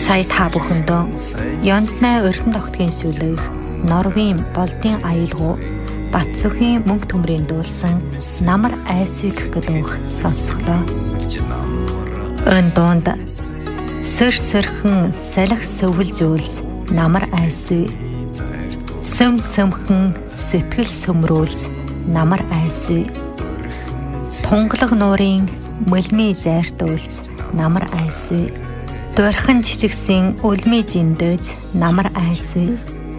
Сая та бүхэндөө Ёнднай Эрдэнэ тогтгийн сүлэг, Норвийн болдын аялгау, Батсүхийн мөнгө төмрийн дуулсан Намар айсвиг гэдэг сонсохдоо өн донд сөрхөн салхи сөвлжүүлж Намар айсвиг, сөмхөн сэтгэл сөмрүүлж Намар айсвиг, тунгалаг нуурын мөлмий зайртуулж Намар айсвиг, дурхан жижигсэн үлмий жиндэж Намар айсвиг,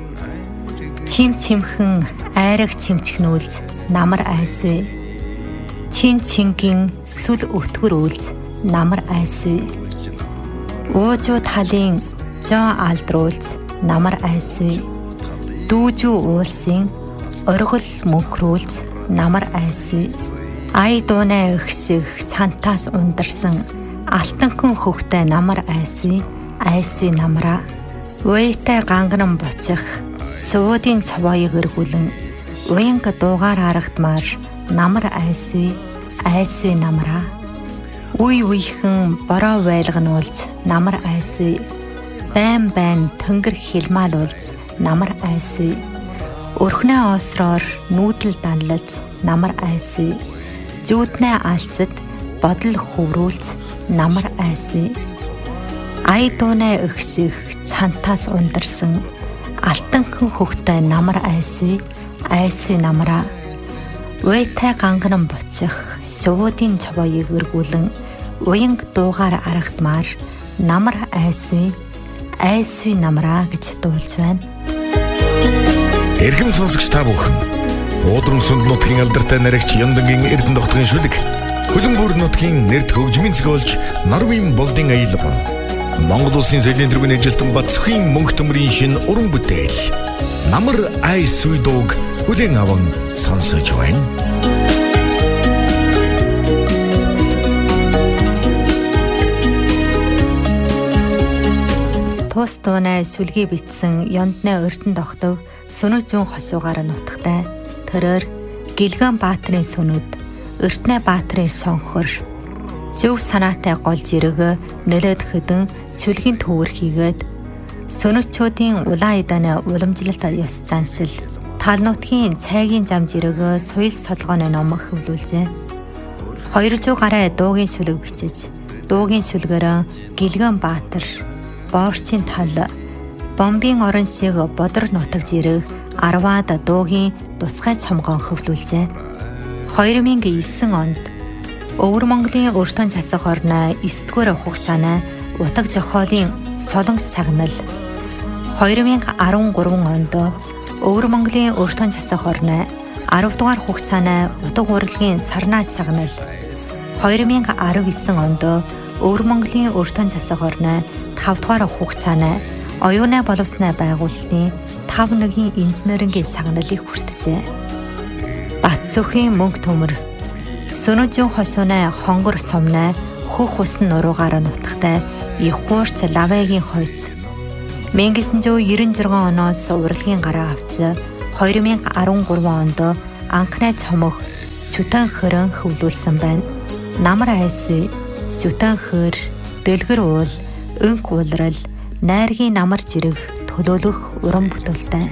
чимхэн айраг чимчгнүүлж Намар айсвиг, чингэн сүл өтгөрүүлж Намар айсвиг, уужуу талын жоо алдруулж Намар айсвиг, дүүжүү уулсын оргил мөнхрүүлж Намар айсвиг, ай дуунай өгсөг цантаас ундарсан алтанхан хөвгтэй Намар айсвиг, айсвиг намраа, уйтай гангаран буцах суудын цаваыг эргүүлэн уянга дуугаар харагдмаар Намар айсвиг, айсвиг намраа, үеийнхэн бороо байлгануулж Намар айсвиг, байн тэнгэр хилмаалуулж Намар айсвиг, өрхнөө осроор нүүдэл данлаж Намар айсвиг, зүүднээ алсад бодол хөврүүлж Намар айсвиг, ай дуунай өгсөг цантаас ундарсан алтанхан хөвгтэй Намар айсвиг, айсвиг намраа, уйтай гангаран буцах суудын цаваыг эргүүлэн уянг дуугаар аргадмаар Намар айсвиг, айсвиг намраа гэж дуулж байна. Эрхэм сонсогч та бүхэн, Уудрам сүнд нутгийн алдартай наригч Ёндангийн Эрдэнэ тогтгийн шүлэг, Хөлбөмбөр нутгийн нэрд хөгжмийн зохиолч Норвийн болдын аялал, Монгол улсын соёлын тэргүүний ажилтан Батсүхийн мөнгө төмрийн шинэ уран бүтээл Намар айсвиг хүлээн аван сонсож байна. Тус дуунай сүлгийг бичсэн Ёнднай Эрдэнэ тогтог Сүнү зүүн хосуугаар нутагтай тэрээр Гэлгэн баатрын сүнүүд, Эрдэнэ баатрын сонхор, зөв санаатай гол жирэг нэлээд хөдөн сүлгийн төвөр хийгээд сөнөчүүдийн улаан эдэний уламжлалт ёс заншил, тал нутгийн цайгийн зам жирэг соёл солгооны ном хөвлүүлжээ. 200 гаруй дуугийн сүлэг бичиж, дуугийн сүлгээр Гэлгэн баатар, Боорчийн тал, Бомбын орон шиг бодөр нутаг жирэг 10-аад дуугийн тусгай цомгоон хөвлүүлжээ. 2009 онд Өвөр Монголын өртөн засаг орны 9-р хугацааны утга зохиолын солонгос сагнал, 2013 онд Өвөр Монголын өртөн засаг орны 10-р хугацааны утга урлагийн сарнаа сагнал, 2019 онд Өвөр Монголын өртөн засаг орны 5-р хугацааны оюуны боловсны байгуулалтын 5-1 инженерингийн сагналыг хүртжээ. Батсүхийн мөнгө төмөр, Сүнү зүүн хосууны хонгор сумны хөх усан нуруугаар нутагтай их хуурц лавагийн хойц 1996 оноос урлагийн гараа авч 2013 онд анхны цомог Сүтэн хөрөн хөвлүүлсэн байна. Намар айсвиг, Сүтэн хөр, дэлгэр уул, өнк уулрал, найргийн намар жирэг төлөөлөх уран бүтээлтэй.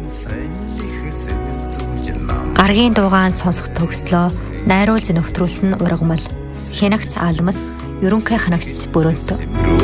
Гаргийн дуугаан сонсох төгслөө найруулж нөхтрүүлсэн ургамал, хянагч алмас, ерөнхий ханагч бүрөнтө.